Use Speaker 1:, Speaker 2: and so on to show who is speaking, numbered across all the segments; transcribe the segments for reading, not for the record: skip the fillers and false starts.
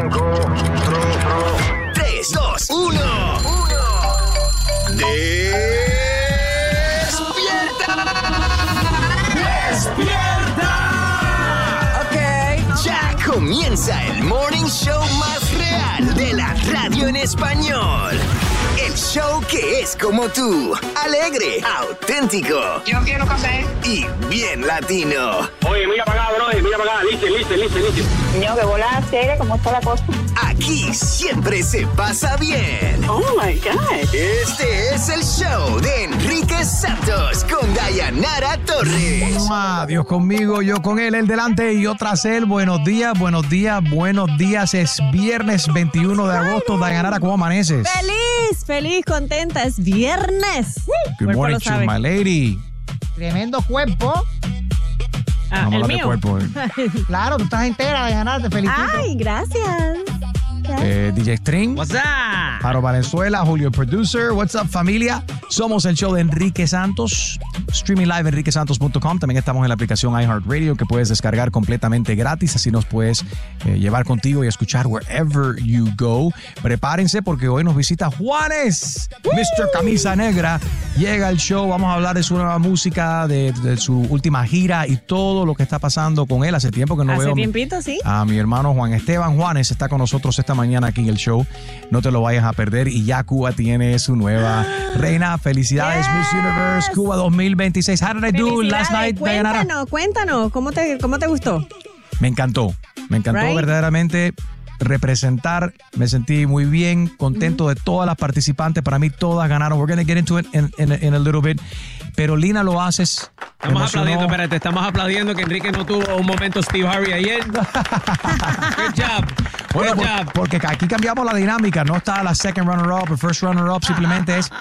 Speaker 1: Arrancó.
Speaker 2: 3, 2, 1. ¡Despierta! Ok, ya comienza el morning show más real de la radio en español. El show que es como tú, alegre, auténtico.
Speaker 3: Yo quiero café.
Speaker 2: Y bien latino.
Speaker 4: Oye, mira para acá, bro, mira para acá, listen.
Speaker 3: No, que bola seria, ¿cómo está la cosa?
Speaker 2: Aquí siempre se pasa bien.
Speaker 3: Oh my God.
Speaker 2: Este es el show de Enrique Santos con Dayanara Torres.
Speaker 5: Dios conmigo, yo con él, él delante y yo tras él. Buenos días. Es viernes 21 de agosto. Dayanara, ¿cómo amaneces?
Speaker 6: Feliz, contenta. Es viernes.
Speaker 5: Good morning to my lady.
Speaker 7: Tremendo cuerpo.
Speaker 5: Vamos a
Speaker 6: el
Speaker 5: hablar de
Speaker 6: mío.
Speaker 5: cuerpo.
Speaker 7: Claro, tú estás entera de ganar, te felicito.
Speaker 6: Ay, gracias.
Speaker 5: DJ String.
Speaker 8: What's up?
Speaker 5: Jaro Valenzuela, Julio Producer. What's up, familia? Somos el show de Enrique Santos. Streaming live enriquesantos.com. También estamos en la aplicación iHeartRadio que puedes descargar completamente gratis. Así nos puedes llevar contigo y escuchar wherever you go. Prepárense porque hoy nos visita Juanes, Mr. Camisa Negra. Llega al show. Vamos a hablar de su nueva música, de su última gira y todo lo que está pasando con él. Hace tiempo que no veo
Speaker 6: Tiempito, sí.
Speaker 5: a mi hermano Juan Esteban. Juanes está con nosotros esta mañana aquí en el show. No te lo vayas a perder. Y ya Cuba tiene su nueva reina. Felicidades, Miss Universe Cuba 2026. How did I do last night, Dayanara?
Speaker 6: Cuéntanos, ¿cómo te gustó?
Speaker 5: Me encantó
Speaker 6: Right?
Speaker 5: verdaderamente representar. Me sentí muy bien, contento de todas las participantes. Para mí todas ganaron. We're going to get into it in a little bit. Pero Lina lo haces.
Speaker 8: Estamos aplaudiendo que Enrique no tuvo un momento Steve Harvey ayer. Good job.
Speaker 5: Bueno, porque aquí cambiamos la dinámica. No está la second runner-up o first runner-up. Simplemente es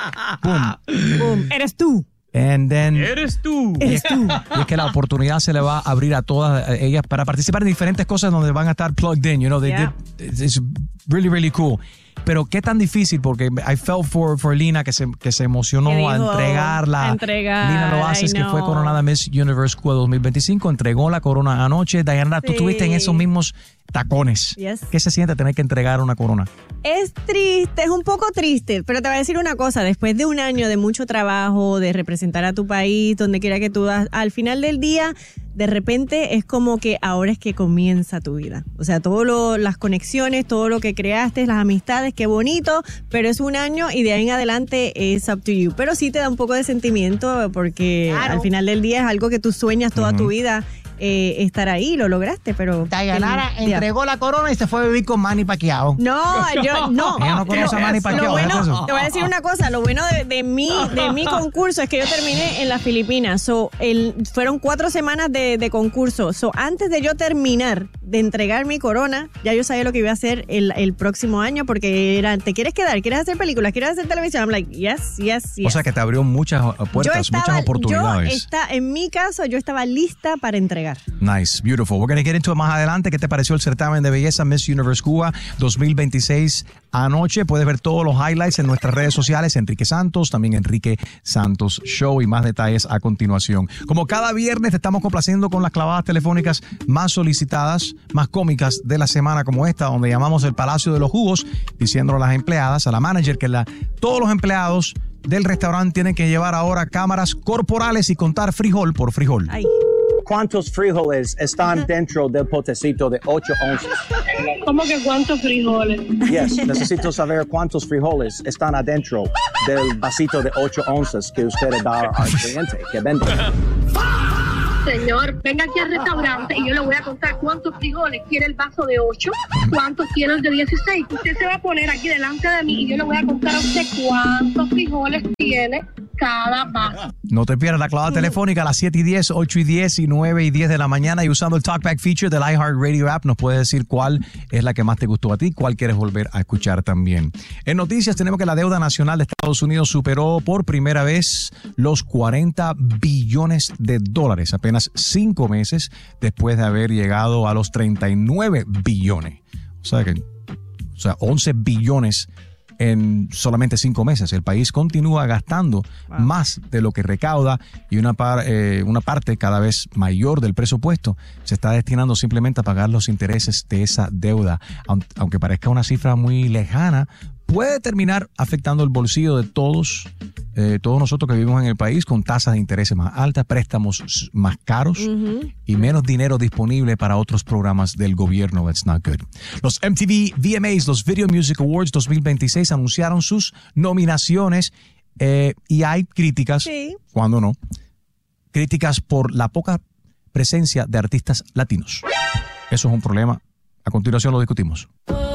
Speaker 5: boom.
Speaker 6: Eres tú.
Speaker 5: And then,
Speaker 8: Eres tú.
Speaker 5: Y es que la oportunidad se le va a abrir a todas ellas para participar en diferentes cosas donde van a estar plugged in. You know, it's really, really cool. Pero qué tan difícil, porque I felt for Lina que se emocionó
Speaker 6: dijo,
Speaker 5: a entregarla. Lina lo haces, que fue coronada Miss Universe Cuba 2025, entregó la corona anoche. Dayanara, tú estuviste en esos mismos tacones.
Speaker 6: Yes.
Speaker 5: ¿Qué se siente tener que entregar una corona?
Speaker 6: Es triste, es un poco triste, pero te voy a decir una cosa, después de un año de mucho trabajo, de representar a tu país, donde quiera que tú vas, al final del día, de repente es como que ahora es que comienza tu vida. O sea, las conexiones, todo lo que creaste, las amistades, qué bonito, pero es un año y de ahí en adelante es up to you. Pero sí te da un poco de sentimiento porque al final del día es algo que tú sueñas toda tu vida. Estar ahí, lo lograste, pero...
Speaker 7: Dayanara entregó la corona y se fue a vivir con Manny Pacquiao.
Speaker 6: No, yo no.
Speaker 5: Ella no conoce a Manny Pacquiao.
Speaker 6: Te voy a decir una cosa, lo bueno de mi concurso es que yo terminé en las Filipinas. Fueron 4 semanas de concurso. Antes de yo terminar de entregar mi corona, ya yo sabía lo que iba a hacer el próximo año, porque ¿te quieres quedar? ¿Quieres hacer películas? ¿Quieres hacer televisión? I'm like, yes.
Speaker 5: O sea que te abrió muchas puertas, muchas oportunidades.
Speaker 6: En mi caso, yo estaba lista para entregar.
Speaker 5: Nice, beautiful. We're going to get into it más adelante. ¿Qué te pareció el certamen de belleza Miss Universe Cuba 2026 anoche? Puedes ver todos los highlights en nuestras redes sociales, Enrique Santos, también Enrique Santos Show, y más detalles a continuación. Como cada viernes te estamos complaciendo con las clavadas telefónicas más solicitadas, más cómicas de la semana, como esta, donde llamamos el Palacio de los Jugos, diciéndole a las empleadas, a la manager, que todos los empleados del restaurante tienen que llevar ahora cámaras corporales y contar frijol por frijol.
Speaker 6: Ay.
Speaker 9: ¿Cuántos frijoles están dentro del potecito de 8 onzas?
Speaker 3: ¿Cómo que cuántos frijoles?
Speaker 9: Yes, necesito saber cuántos frijoles están adentro del vasito de 8 onzas que usted da al cliente que vende.
Speaker 3: Señor, venga aquí al restaurante y yo le voy a contar cuántos frijoles quiere el vaso de 8, cuántos quiere el de 16. Usted se va a poner aquí delante de mí y yo le voy a contar a usted cuántos frijoles tiene cada vaso.
Speaker 5: No te pierdas la clavada telefónica a las 7:10, 8:10 y 9:10 de la mañana, y usando el Talkback feature del iHeartRadio app nos puedes decir cuál es la que más te gustó a ti, cuál quieres volver a escuchar también. En noticias tenemos que la deuda nacional de Estados Unidos superó por primera vez los $40 billones, apenas 5 meses después de haber llegado a los 39 billones. O sea, 11 billones en solamente 5 meses. El país continúa gastando más de lo que recauda y una parte cada vez mayor del presupuesto se está destinando simplemente a pagar los intereses de esa deuda. Aunque parezca una cifra muy lejana, puede terminar afectando el bolsillo de todos nosotros que vivimos en el país, con tasas de intereses más altas, préstamos más caros y menos dinero disponible para otros programas del gobierno. That's not good. Los MTV VMAs, los Video Music Awards 2026, anunciaron sus nominaciones y hay críticas, cuando no, críticas por la poca presencia de artistas latinos. Eso es un problema. A continuación lo discutimos.